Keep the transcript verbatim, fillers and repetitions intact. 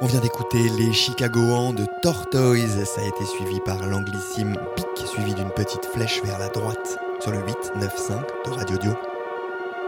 On vient d'écouter les Chicagoans de Tortoise. Ça a été suivi par l'anglissime Pic, suivi d'une petite flèche vers la droite sur le huit neuf cinq de Radio Dio.